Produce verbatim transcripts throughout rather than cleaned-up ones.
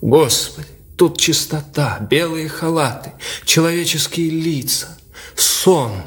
Господи, тут чистота, белые халаты, человеческие лица, сон.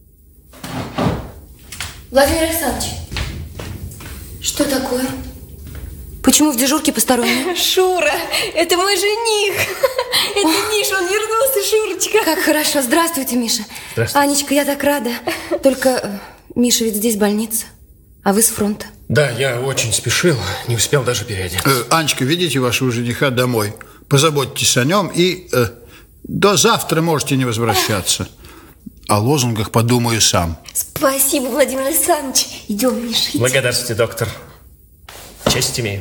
Владимир Александрович, что такое? Почему в дежурке посторонний? Шура, это мой жених. Это Миша, он вернулся, Шурочка. Как хорошо. Здравствуйте, Миша. Здравствуйте. Анечка, я так рада. Только Миша ведь здесь больница, а вы с фронта. Да, я очень спешил, не успел даже переодеться. Э, Анечка, ведите вашего жениха домой. Позаботьтесь о нем и э, до завтра можете не возвращаться. О лозунгах подумаю сам. Спасибо, Владимир Александрович. Идем, Миша, идем. Благодарствуйте, доктор. Честь имею.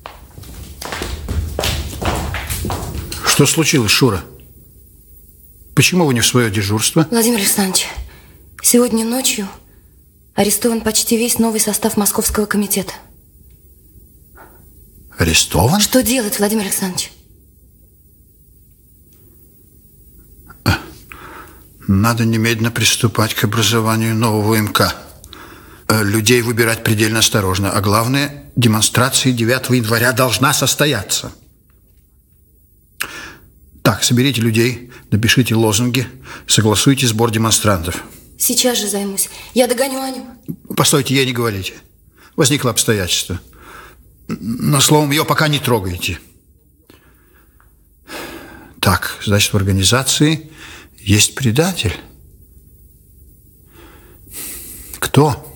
Что случилось, Шура? Почему вы не в свое дежурство? Владимир Александрович, сегодня ночью арестован почти весь новый состав Московского комитета. Арестован? Что делать, Владимир Александрович? Надо немедленно приступать к образованию нового МК. Людей выбирать предельно осторожно. А главное, демонстрация девятого января должна состояться. Так, соберите людей, напишите лозунги, согласуйте сбор демонстрантов. Сейчас же займусь. Я догоню Аню. Постойте, ей не говорите. Возникло обстоятельство. Но, словом, ее пока не трогайте. Так, значит, в организации есть предатель. Кто?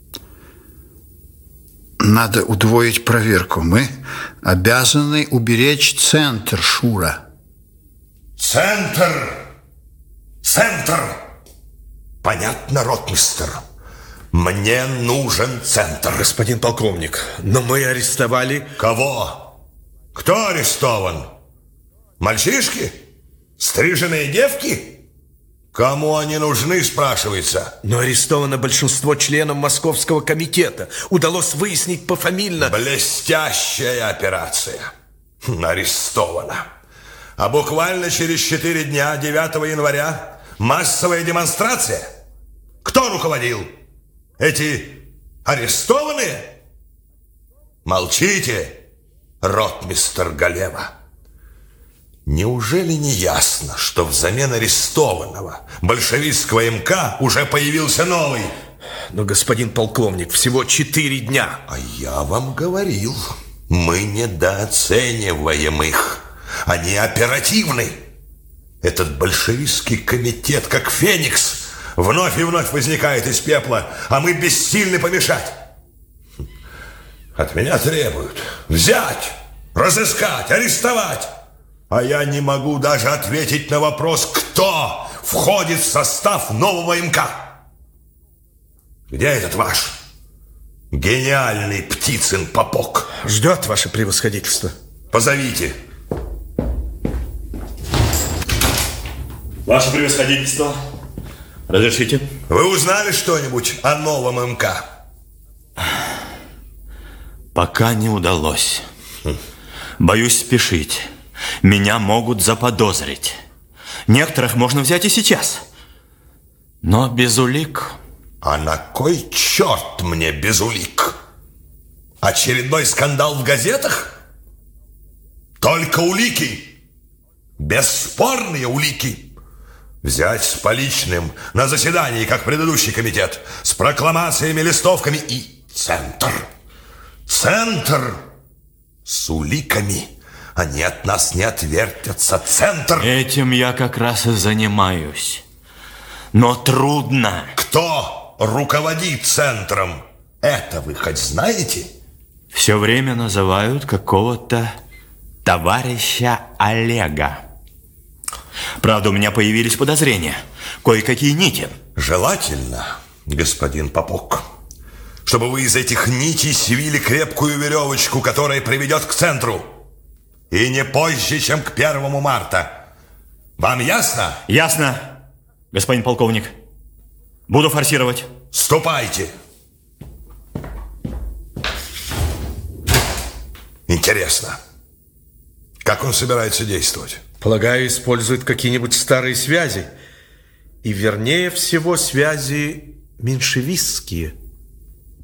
Надо удвоить проверку. Мы обязаны уберечь центр, Шура. Центр! Центр! Понятно, ротмистр. Мне нужен центр. Господин полковник, но мы арестовали... Кого? Кто арестован? Мальчишки? Стриженные девки? Кому они нужны, спрашивается? Но арестовано большинство членов Московского комитета. Удалось выяснить пофамильно. Блестящая операция. Арестовано. А буквально через четыре дня, девятого января, массовая демонстрация. Кто руководил? Эти арестованные? Молчите, ротмистр Галева. Неужели не ясно, что взамен арестованного большевистского МК уже появился новый? Но, господин полковник, всего четыре дня. А я вам говорил, мы недооцениваем их. Они оперативны. Этот большевистский комитет, как феникс, вновь и вновь возникает из пепла, а мы бессильны помешать. От меня требуют взять, разыскать, арестовать. А я не могу даже ответить на вопрос, кто входит в состав нового МК. Где этот ваш гениальный Птицын Попок? Ждет ваше превосходительство. Позовите. Ваше превосходительство, разрешите? Вы узнали что-нибудь о новом МК? Пока не удалось. Боюсь спешить. Меня могут заподозрить. Некоторых можно взять и сейчас. Но без улик... А на кой черт мне без улик? Очередной скандал в газетах? Только улики. Бесспорные улики. Взять с поличным на заседании, как предыдущий комитет, с прокламациями, листовками и центр. Центр с уликами. Они от нас не отвертятся. Центр. Этим я как раз и занимаюсь. Но трудно. Кто руководит центром? Это вы хоть знаете? Все время называют какого-то товарища Олега. Правда, у меня появились подозрения. Кое-какие нити. Желательно, господин Попок, чтобы вы из этих нитей свили крепкую веревочку, которая приведет к центру. И не позже, чем к первому марта. Вам ясно? Ясно, господин полковник. Буду форсировать. Ступайте. Интересно, как он собирается действовать? Полагаю, использует какие-нибудь старые связи. И вернее всего связи меньшевистские.